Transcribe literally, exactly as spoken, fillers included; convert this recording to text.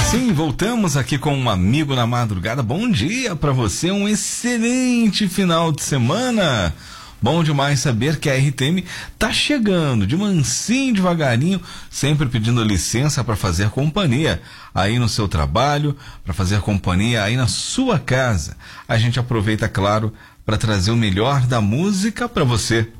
Sim, voltamos aqui com um amigo na madrugada. Bom dia para você, um excelente final de semana. Bom demais saber que a R T M tá chegando de mansinho, devagarinho, sempre pedindo licença para fazer companhia aí no seu trabalho, para fazer companhia aí na sua casa. A gente aproveita, claro, para trazer o melhor da música para você.